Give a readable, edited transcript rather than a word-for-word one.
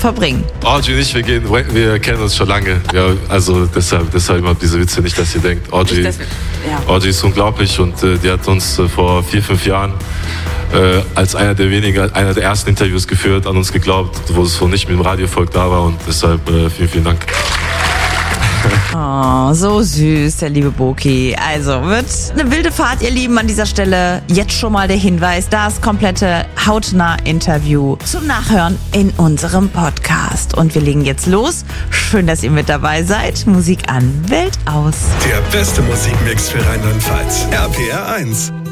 verbringen. Audrey und ich, wir kennen uns schon lange. Ja, also deshalb immer diese Witze, nicht, dass ihr denkt, Audrey ist unglaublich und die hat uns vor 4-5 Jahren als einer der ersten Interviews geführt, an uns geglaubt, wo es nicht mit dem Radiovolk da war und deshalb vielen, vielen Dank. Oh, so süß, der liebe Boki. Also, wird eine wilde Fahrt, ihr Lieben, an dieser Stelle. Jetzt schon mal der Hinweis, das komplette Hautnah-Interview zum Nachhören in unserem Podcast. Und wir legen jetzt los. Schön, dass ihr mit dabei seid. Musik an, Welt aus. Der beste Musikmix für Rheinland-Pfalz. RPR 1.